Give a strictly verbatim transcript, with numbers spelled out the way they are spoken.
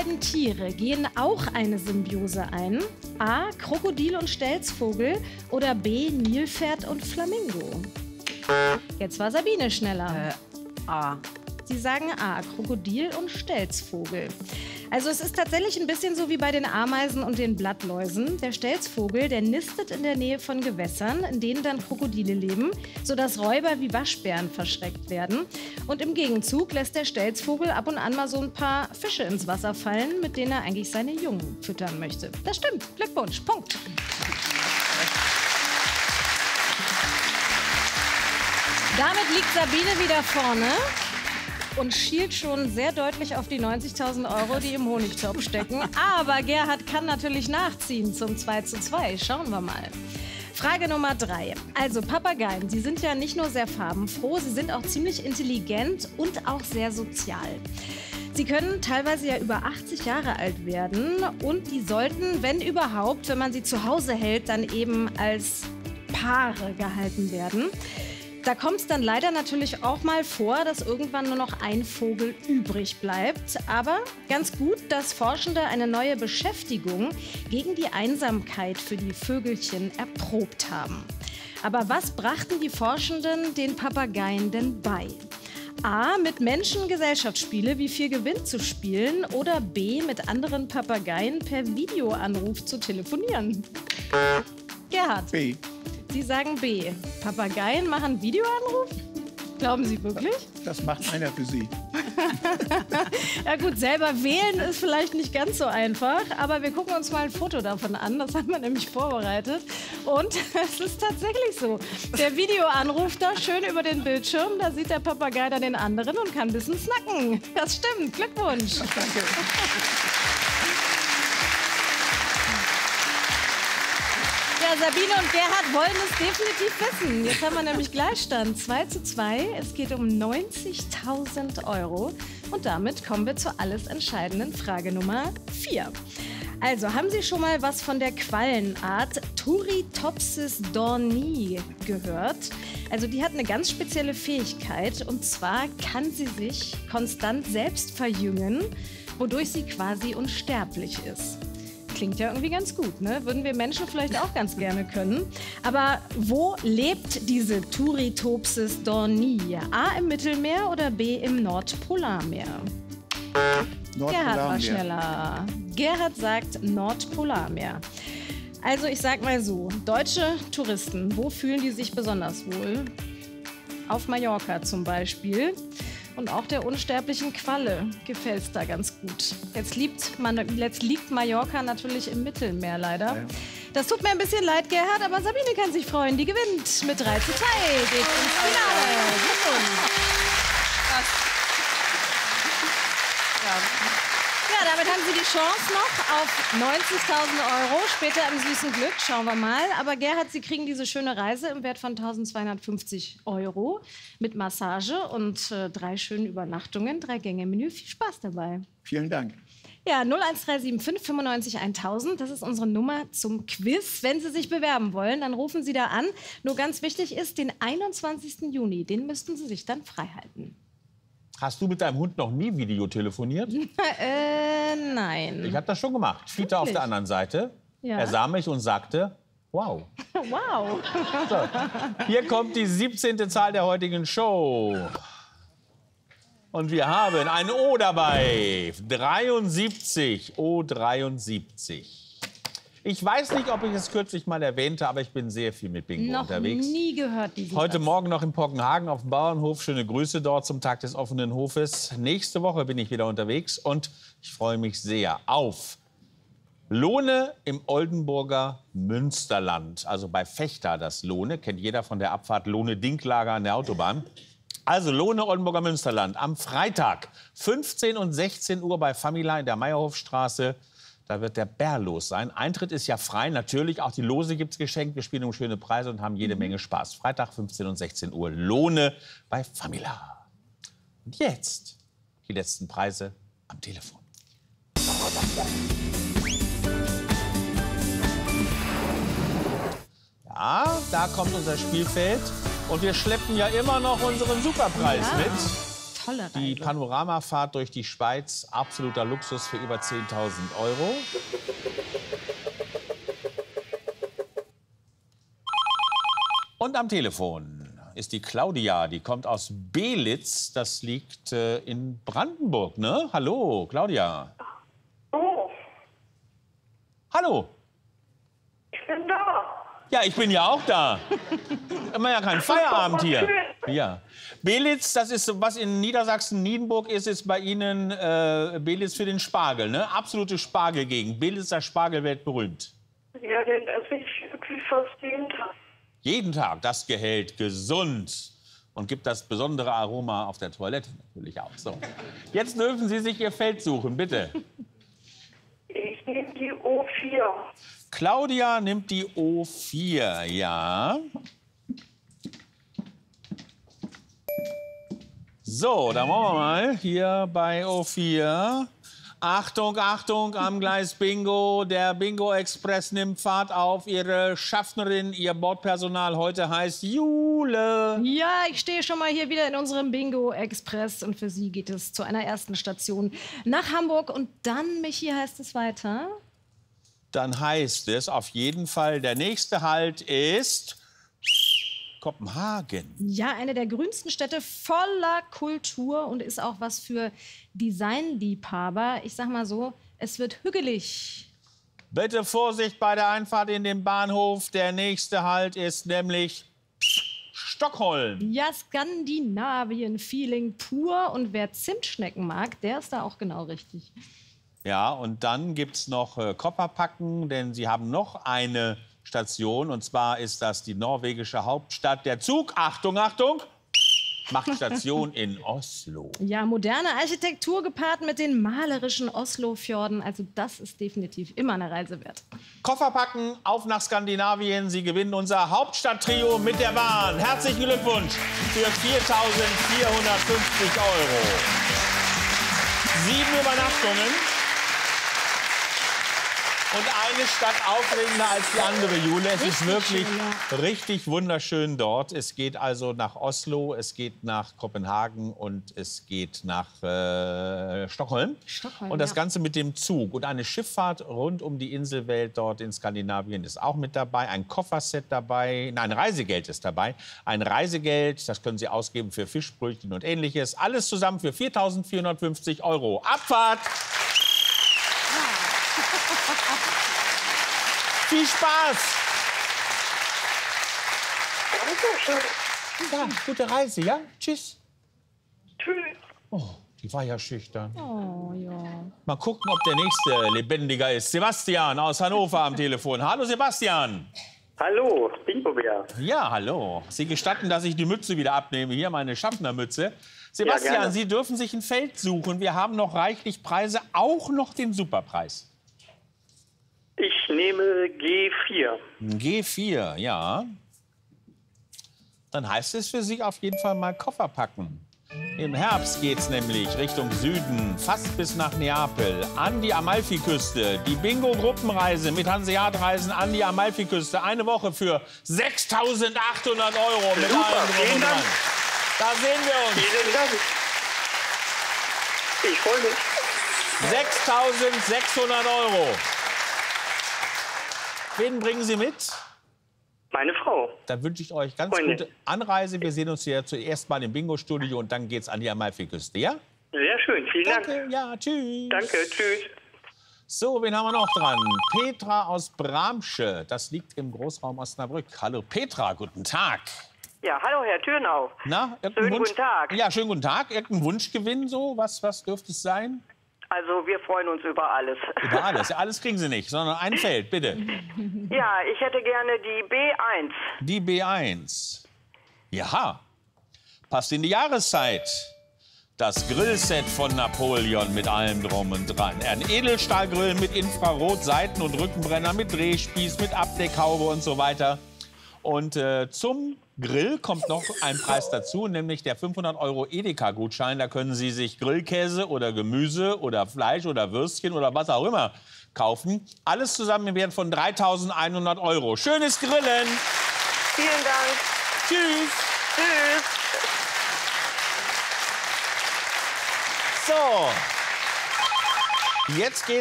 beiden Tiere gehen auch eine Symbiose ein? A. Krokodil und Stelzvogel oder B. Nilpferd und Flamingo? Jetzt war Sabine schneller. Äh, A. Sie sagen A. Krokodil und Stelzvogel. Also es ist tatsächlich ein bisschen so wie bei den Ameisen und den Blattläusen. Der Stelzvogel, der nistet in der Nähe von Gewässern, in denen dann Krokodile leben, sodass Räuber wie Waschbären verschreckt werden. Und im Gegenzug lässt der Stelzvogel ab und an mal so ein paar Fische ins Wasser fallen, mit denen er eigentlich seine Jungen füttern möchte. Das stimmt. Glückwunsch. Punkt. Damit liegt Sabine wieder vorne und schielt schon sehr deutlich auf die neunzigtausend Euro, die im Honigtopf stecken. Aber Gerhard kann natürlich nachziehen zum zwei zu zwei. Schauen wir mal. Frage Nummer drei. Also Papageien, sie sind ja nicht nur sehr farbenfroh, sie sind auch ziemlich intelligent und auch sehr sozial. Sie können teilweise ja über achtzig Jahre alt werden und die sollten, wenn überhaupt, wenn man sie zu Hause hält, dann eben als Paare gehalten werden. Da kommt es dann leider natürlich auch mal vor, dass irgendwann nur noch ein Vogel übrig bleibt. Aber ganz gut, dass Forschende eine neue Beschäftigung gegen die Einsamkeit für die Vögelchen erprobt haben. Aber was brachten die Forschenden den Papageien denn bei? A. Mit Menschen Gesellschaftsspiele wie Vier gewinnt zu spielen oder B. Mit anderen Papageien per Videoanruf zu telefonieren? Gerhard. B. Sie sagen B. Papageien machen Videoanruf? Glauben Sie wirklich? Das macht einer für Sie. Ja gut, selber wählen ist vielleicht nicht ganz so einfach, aber wir gucken uns mal ein Foto davon an. Das haben wir nämlich vorbereitet. Und es ist tatsächlich so. Der Videoanruf da schön über den Bildschirm, da sieht der Papagei dann den anderen und kann ein bisschen snacken. Das stimmt. Glückwunsch. Danke. Ja, Sabine und Gerhard wollen es definitiv wissen. Jetzt haben wir nämlich Gleichstand zwei zu zwei. Es geht um neunzigtausend Euro. Und damit kommen wir zur alles entscheidenden Frage Nummer vier. Also, haben Sie schon mal was von der Quallenart Turritopsis dorni gehört? Also, die hat eine ganz spezielle Fähigkeit. Und zwar kann sie sich konstant selbst verjüngen, wodurch sie quasi unsterblich ist. Klingt ja irgendwie ganz gut, ne? Würden wir Menschen vielleicht auch ganz gerne können. Aber wo lebt diese Turritopsis dorni? A im Mittelmeer oder B im Nordpolarmeer? Gerhard war schneller. Gerhard sagt Nordpolarmeer. Also ich sag mal so, deutsche Touristen, wo fühlen die sich besonders wohl? Auf Mallorca zum Beispiel. Und auch der unsterblichen Qualle gefällt es da ganz gut. Jetzt liegt, man, jetzt liegt Mallorca natürlich im Mittelmeer leider. Ja. Das tut mir ein bisschen leid, Gerhard, aber Sabine kann sich freuen. Die gewinnt mit drei zu zwei. Geht ins Finale. Ja, damit haben Sie die Chance noch auf neunzigtausend Euro. Später im süßen Glück. Schauen wir mal. Aber Gerhard, Sie kriegen diese schöne Reise im Wert von tausendzweihundertfünfzig Euro mit Massage und äh, drei schönen Übernachtungen, drei Gänge Menü. Viel Spaß dabei. Vielen Dank. Ja, null eins drei sieben fünf fünfundneunzig eintausend, das ist unsere Nummer zum Quiz. Wenn Sie sich bewerben wollen, dann rufen Sie da an. Nur ganz wichtig ist, den einundzwanzigsten Juni, den müssten Sie sich dann frei halten. Hast du mit deinem Hund noch nie Video telefoniert? äh, nein. Ich habe das schon gemacht. Fiete auf der anderen Seite. Ja. Er sah mich und sagte, wow. Wow. So, hier kommt die siebzehnte Zahl der heutigen Show. Und wir haben ein O dabei. dreiundsiebzig. O dreiundsiebzig. Ich weiß nicht, ob ich es kürzlich mal erwähnte, aber ich bin sehr viel mit Bingo noch unterwegs. Noch nie gehört, diesen Heute Satz. Morgen noch in Pockenhagen auf dem Bauernhof. Schöne Grüße dort zum Tag des offenen Hofes. Nächste Woche bin ich wieder unterwegs und ich freue mich sehr auf Lohne im Oldenburger Münsterland. Also bei Vechta das Lohne. Kennt jeder von der Abfahrt Lohne-Dinklager an der Autobahn. Also Lohne, Oldenburger Münsterland. Am Freitag fünfzehn und sechzehn Uhr bei Famila in der Meierhofstraße. Da wird der Bär los sein. Eintritt ist ja frei. Natürlich, auch die Lose gibt es geschenkt. Wir spielen um schöne Preise und haben jede Menge Spaß. Freitag fünfzehn und sechzehn Uhr Lohne bei Famila. Und jetzt die letzten Preise am Telefon. Ja, da kommt unser Spielfeld. Und wir schleppen ja immer noch unseren Superpreis Ja. mit. tolle Reise. Die Panoramafahrt durch die Schweiz, absoluter Luxus für über zehntausend Euro. Und am Telefon ist die Claudia, die kommt aus Belitz, das liegt äh, in Brandenburg, ne? Hallo, Claudia. Oh, Hallo. ich bin da. Ja, ich bin ja auch da. Immer ja kein Feierabend hier. schön. Ja. Belitz, das ist, was in Niedersachsen, Niedenburg ist, ist bei Ihnen äh, Belitz für den Spargel, ne? Absolute Spargelgegend. Belitzer Spargel weltberühmt. Ja, den esse ich wirklich fast jeden Tag. Jeden Tag, das gehält gesund und gibt das besondere Aroma auf der Toilette natürlich auch. So. Jetzt dürfen Sie sich Ihr Feld suchen, bitte. Ich nehme die O vier. Claudia nimmt die O vier, ja. So, dann wollen wir mal hier bei O vier. Achtung, Achtung, am Gleis Bingo. Der Bingo-Express nimmt Fahrt auf. Ihre Schaffnerin, Ihr Bordpersonal heute heißt Jule. Ja, ich stehe schon mal hier wieder in unserem Bingo-Express und für Sie geht es zu einer ersten Station nach Hamburg. Und dann, Michi, heißt es weiter? Dann heißt es auf jeden Fall, der nächste Halt ist Kopenhagen. Ja, eine der grünsten Städte voller Kultur und ist auch was für Designliebhaber. Ich sag mal so, es wird hügelig. Bitte Vorsicht bei der Einfahrt in den Bahnhof. Der nächste Halt ist nämlich Stockholm. Ja, Skandinavien-Feeling pur. Und wer Zimtschnecken mag, der ist da auch genau richtig. Ja, und dann gibt es noch äh, Kopperpacken, denn sie haben noch eine Station. Und zwar ist das die norwegische Hauptstadt. Der Zug, Achtung, Achtung, macht Station in Oslo. Ja, moderne Architektur gepaart mit den malerischen Oslo-Fjorden. Also das ist definitiv immer eine Reise wert. Koffer packen, auf nach Skandinavien. Sie gewinnen unser Hauptstadttrio mit der Bahn. Herzlichen Glückwunsch für viertausendvierhundertfünfzig Euro. Sieben Übernachtungen. Und eine Stadt aufregender als die andere, Jule. Es ist wirklich richtig wunderschön dort. Es geht also nach Oslo, es geht nach Kopenhagen und es geht nach äh, Stockholm. Stockholm, und das ja. Ganze mit dem Zug. Und eine Schifffahrt rund um die Inselwelt dort in Skandinavien ist auch mit dabei. Ein Kofferset dabei. Nein, ein Reisegeld ist dabei. Ein Reisegeld, das können Sie ausgeben für Fischbrötchen und Ähnliches. Alles zusammen für viertausendvierhundertfünfzig Euro. Abfahrt! Viel Spaß! Dankeschön. Ja, gute Reise, ja? Tschüss. Tschüss. Oh, die war ja schüchtern. Oh, ja. Mal gucken, ob der nächste lebendiger ist. Sebastian aus Hannover am Telefon. Hallo, Sebastian. Hallo, Bingo-Bär. Ja, hallo. Sie gestatten, dass ich die Mütze wieder abnehme. Hier meine Schaffnermütze. Sebastian, gerne. Sie dürfen sich ein Feld suchen. Wir haben noch reichlich Preise, auch noch den Superpreis. Ich nehme G vier. Ein G vier, ja. Dann heißt es für Sie auf jeden Fall mal Koffer packen. Im Herbst geht's nämlich Richtung Süden, fast bis nach Neapel, an die Amalfiküste. Die Bingo-Gruppenreise mit Hanseat-Reisen an die Amalfiküste. Eine Woche für sechstausendachthundert Euro mit Super, allem drum vielen und dran. Dank. Da sehen wir uns. Vielen Dank. Ich freue mich. sechstausendsechshundert Euro. Wen bringen Sie mit? Meine Frau. Dann wünsche ich euch ganz Freundin. gute Anreise. Wir sehen uns hier zuerst mal im Bingo-Studio und dann geht's an die Amalfiküste, ja? Sehr schön, vielen Danke, Dank. ja, tschüss. Danke, tschüss. So, wen haben wir noch dran? Petra aus Bramsche. Das liegt im Großraum Osnabrück. Hallo Petra, guten Tag. Ja, hallo Herr Thürnau. Na, irgendein Schönen Wunsch? guten Tag. Ja, schönen guten Tag. Irgendein Wunschgewinn so? Was, was dürfte es sein? Also wir freuen uns über alles. Über alles. Ja, alles kriegen Sie nicht, sondern ein Feld, bitte. Ja, ich hätte gerne die B eins. Die B eins. Ja, passt in die Jahreszeit. Das Grillset von Napoleon mit allem drum und dran. Ein Edelstahlgrill mit Infrarot, Seiten- und Rückenbrenner, mit Drehspieß, mit Abdeckhaube und so weiter. Und äh, zum Grill kommt noch ein Preis dazu, nämlich der fünfhundert Euro Edeka-Gutschein. Da können Sie sich Grillkäse oder Gemüse oder Fleisch oder Würstchen oder was auch immer kaufen. Alles zusammen im Wert von dreitausendeinhundert Euro. Schönes Grillen! Vielen Dank. Tschüss! Tschüss. So. Jetzt geht